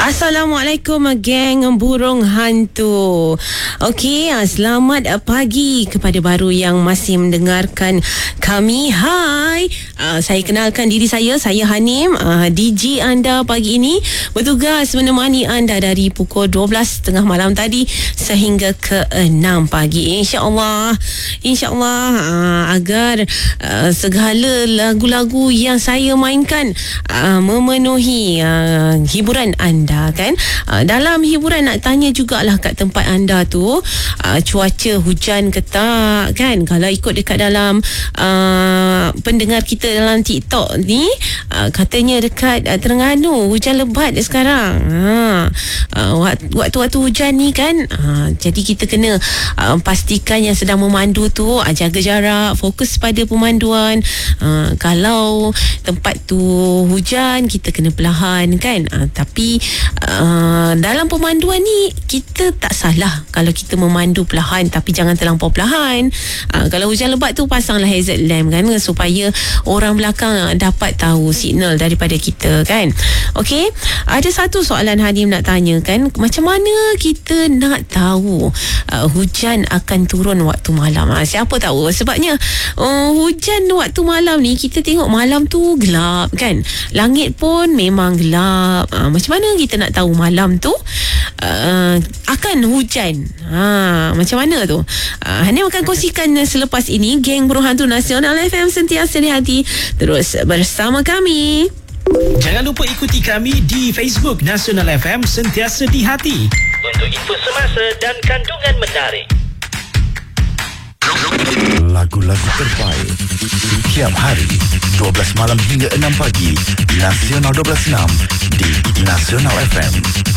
Assalamualaikum geng burung hantu. Okey, selamat pagi kepada baru yang masih mendengarkan kami. Hai, saya kenalkan diri saya Hanim, DJ anda pagi ini, bertugas menemani anda dari pukul 12.30 malam tadi sehingga ke 6 pagi. InsyaAllah agar segala lagu-lagu yang saya mainkan memenuhi hiburan anda kan. Dalam hiburan nak tanya jugalah kat tempat anda tu, cuaca hujan ke tak kan. Kalau ikut dekat dalam pendengar kita dalam TikTok ni, katanya dekat Terengganu hujan lebat sekarang. Waktu-waktu hujan ni kan, jadi kita kena pastikan yang sedang memandu tu jaga jarak, fokus pada pemanduan. Kalau tempat tu hujan, kita kena perlahan kan. Tapi dalam pemanduan ni kita tak salah kalau kita memandu perlahan, tapi jangan terlampau perlahan. Kalau hujan lebat tu, pasanglah hazard lamp kan, supaya orang belakang dapat tahu signal daripada kita kan. Okey, ada satu soalan Hanim nak tanya kan, macam mana kita nak tahu hujan akan turun waktu malam? Siapa tahu? Sebabnya hujan waktu malam ni, kita tengok malam tu gelap kan, langit pun memang gelap. Macam mana kita nak tahu malam tu akan hujan? Macam mana tu? Hanim akan kongsikan selepas ini. Geng Burung Hantu Nasional FM, sentiasa di hati. Terus bersama kami. Jangan lupa ikuti kami di Facebook Nasional FM, sentiasa di hati, untuk info semasa dan kandungan menarik. Lagu-lagu terbaik setiap hari 12 malam hingga 6 pagi. Nasional 12.6 di Nasional FM.